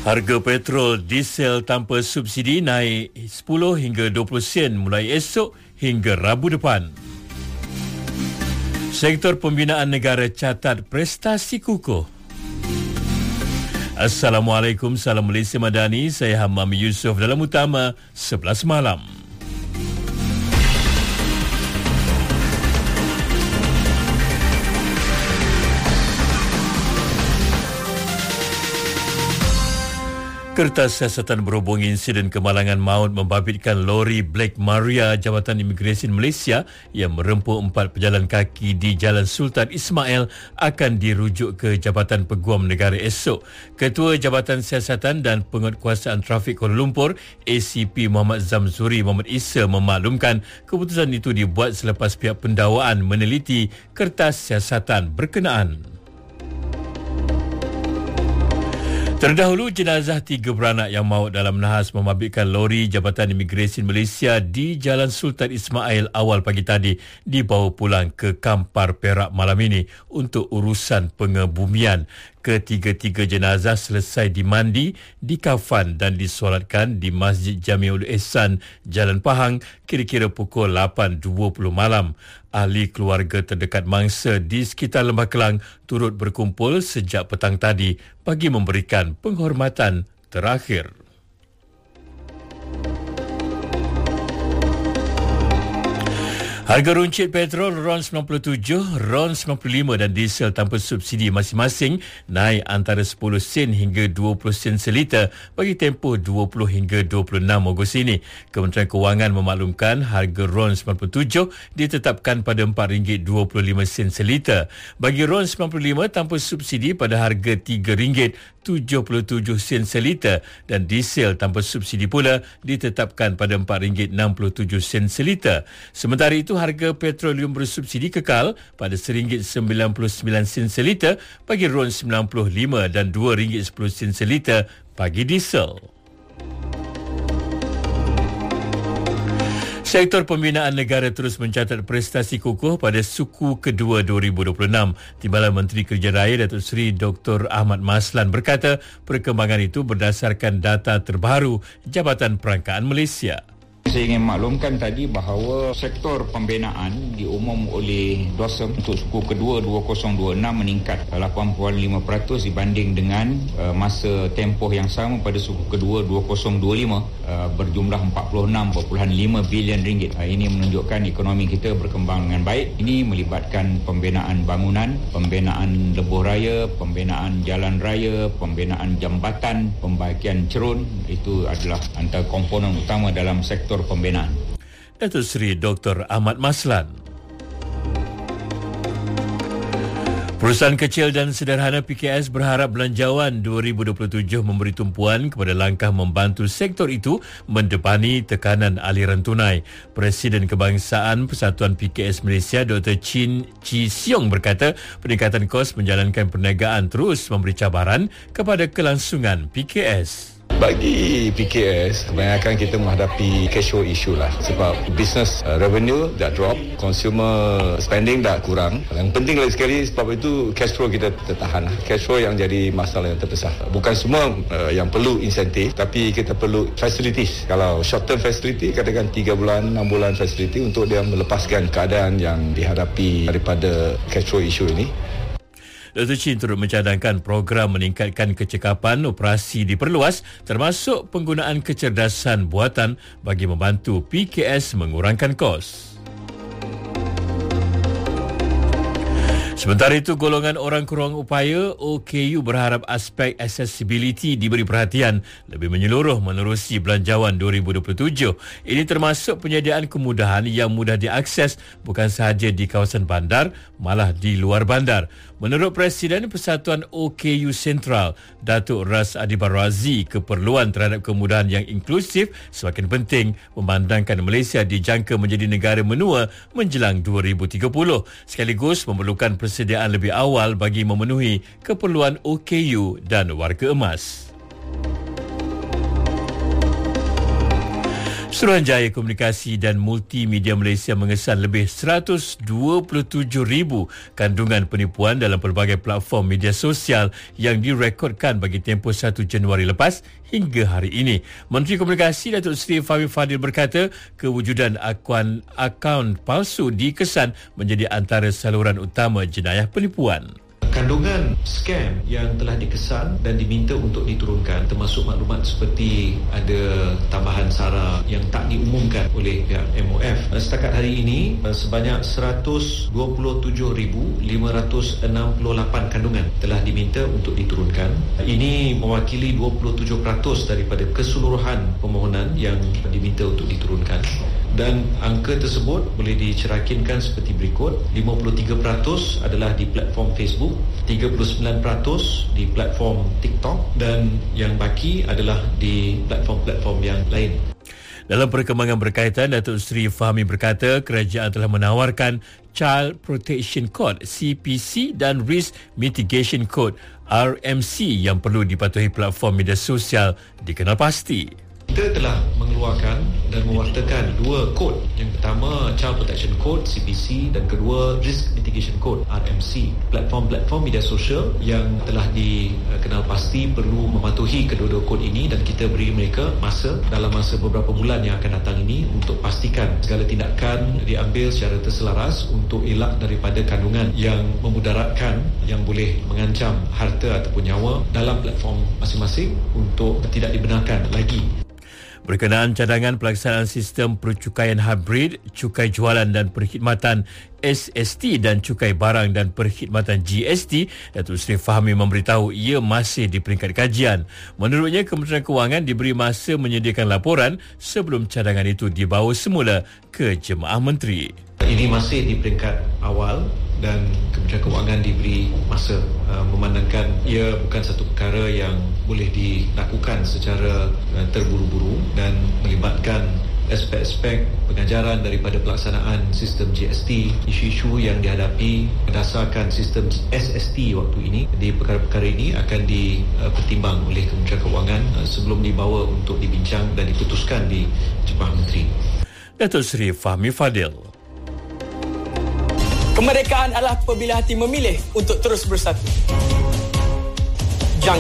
Harga petrol diesel tanpa subsidi naik 10 hingga 20 sen mulai esok hingga Rabu depan. Sektor pembinaan negara catat prestasi kukuh. Assalamualaikum, salam Malaysia Madani. Saya Hammam Yusof dalam utama 11 malam. Kertas siasatan berhubung insiden kemalangan maut membabitkan lori Black Maria Jabatan Imigresen Malaysia yang merempuh 4 pejalan kaki di Jalan Sultan Ismail akan dirujuk ke Jabatan Peguam Negara esok. Ketua Jabatan Siasatan dan Penguatkuasaan Trafik Kuala Lumpur, ACP Muhammad Zamzuri Muhammad Isa memaklumkan keputusan itu dibuat selepas pihak pendawaan meneliti kertas siasatan berkenaan. Terdahulu, jenazah 3 beranak yang maut dalam nahas membabitkan lori Jabatan Imigresen Malaysia di Jalan Sultan Ismail awal pagi tadi dibawa pulang ke Kampar Perak malam ini untuk urusan pengebumian. Ketiga-tiga jenazah selesai dimandi, dikafan dan disolatkan di Masjid Jamiul Ihsan, Jalan Pahang kira-kira pukul 8.20 malam. Ahli keluarga terdekat mangsa di sekitar Lembah Kelang turut berkumpul sejak petang tadi bagi memberikan penghormatan terakhir. Harga runcit petrol RON 97, RON 95 dan diesel tanpa subsidi masing-masing naik antara 10 sen hingga 20 sen seliter bagi tempoh 20 hingga 26 Ogos ini. Kementerian Kewangan memaklumkan harga RON 97 ditetapkan pada RM4.25 seliter. Bagi RON 95 tanpa subsidi pada harga RM3.77 seliter dan diesel tanpa subsidi pula ditetapkan pada RM4.67 seliter. Sementara itu, harga petroleum bersubsidi kekal pada RM1.99 seliter bagi RON 95 dan RM2.10 seliter bagi diesel. Sektor pembinaan negara terus mencatat prestasi kukuh pada suku kedua 2026. Timbalan Menteri Kerja Raya Datuk Seri Dr. Ahmad Maslan berkata perkembangan itu berdasarkan data terbaru Jabatan Perangkaan Malaysia. Saya ingin maklumkan tadi bahawa sektor pembinaan diumum oleh DOSM untuk suku kedua 2026 meningkat 8.5% dibanding dengan masa tempoh yang sama pada suku kedua 2025 berjumlah 46.5 bilion ringgit. Ini menunjukkan ekonomi kita berkembang dengan baik. Ini melibatkan pembinaan bangunan, pembinaan lebuh raya, pembinaan jalan raya, pembinaan jambatan, pembaikan cerun. Itu adalah antara komponen utama dalam sektor pembinaan. Datuk Seri Dr. Ahmad Maslan. Perusahaan kecil dan sederhana PKS berharap Belanjawan 2027 memberi tumpuan kepada langkah membantu sektor itu mendepani tekanan aliran tunai. Presiden Kebangsaan Persatuan PKS Malaysia Dr. Chin Chi Siong berkata peningkatan kos menjalankan perniagaan terus memberi cabaran kepada kelangsungan PKS. Bagi PKS, kebanyakan kita menghadapi cash flow issue lah. Sebab business revenue dah drop, consumer spending dah kurang. Yang penting lagi sekali, sebab itu cash flow kita tertahan lah. Cash flow yang jadi masalah yang terbesar. Bukan semua yang perlu insentif, tapi kita perlu facilities. Kalau short term facility, katakan 3 bulan, 6 bulan facility untuk dia melepaskan keadaan yang dihadapi daripada cash flow issue ini. Dr. Chin turut mencadangkan program meningkatkan kecekapan operasi diperluas termasuk penggunaan kecerdasan buatan bagi membantu PKS mengurangkan kos. Sementara itu, golongan orang kurang upaya OKU berharap aspek accessibility diberi perhatian lebih menyeluruh menerusi Belanjawan 2027. Ini termasuk penyediaan kemudahan yang mudah diakses bukan sahaja di kawasan bandar, malah di luar bandar. Menurut Presiden Persatuan OKU Sentral, Datuk Ras Adibar Razi, keperluan terhadap kemudahan yang inklusif semakin penting memandangkan Malaysia dijangka menjadi negara menua menjelang 2030. Sekaligus memerlukan persediaan lebih awal bagi memenuhi keperluan OKU dan warga emas. Suruhanjaya Komunikasi dan Multimedia Malaysia mengesan lebih 127,000 kandungan penipuan dalam pelbagai platform media sosial yang direkodkan bagi tempoh 1 Januari lepas hingga hari ini. Menteri Komunikasi Datuk Seri Fahmi Fadil berkata kewujudan akaun palsu dikesan menjadi antara saluran utama jenayah penipuan. Kandungan scam yang telah dikesan dan diminta untuk diturunkan termasuk maklumat seperti ada tambahan sara yang tak diumumkan oleh pihak MOF. Setakat hari ini sebanyak 127,568 kandungan telah diminta untuk diturunkan. Ini mewakili 27% daripada keseluruhan permohonan yang diminta untuk diturunkan. Dan angka tersebut boleh dicerakinkan seperti berikut. 53% adalah di platform Facebook, 39% di platform TikTok dan yang baki adalah di platform-platform yang lain. Dalam perkembangan berkaitan, Datuk Seri Fahmi berkata kerajaan telah menawarkan Child Protection Code CPC dan Risk Mitigation Code RMC yang perlu dipatuhi platform media sosial dikenal pasti. Kita telah mengeluarkan dan mewartakan dua kod. Yang pertama Child Protection Code CPC dan kedua Risk Mitigation Code RMC. Platform-platform media sosial yang telah dikenal pasti perlu mematuhi kedua-dua kod ini dan kita beri mereka dalam masa beberapa bulan yang akan datang ini untuk pastikan segala tindakan diambil secara terselaras untuk elak daripada kandungan yang memudaratkan yang boleh mengancam harta ataupun nyawa dalam platform masing-masing untuk tidak dibenarkan lagi. Berkenaan cadangan pelaksanaan sistem percukaian hybrid, cukai jualan dan perkhidmatan SST dan cukai barang dan perkhidmatan GST, Datuk Seri Fahmi memberitahu ia masih di peringkat kajian. Menurutnya, Kementerian Kewangan diberi masa menyediakan laporan sebelum cadangan itu dibawa semula ke Jemaah Menteri. Ini masih di peringkat awal dan Kementerian Kewangan diberi masa memandangkan ia bukan satu perkara yang boleh dilakukan secara terburu-buru dan melibatkan aspek-aspek pengajaran daripada pelaksanaan sistem GST, isu-isu yang dihadapi berdasarkan sistem SST waktu ini. Di perkara-perkara ini akan dipertimbang oleh Kementerian Kewangan sebelum dibawa untuk dibincang dan diputuskan di Jemaah Menteri. Datuk Seri Fahmi Fadil. Kemerdekaan adalah apabila hati memilih untuk terus bersatu.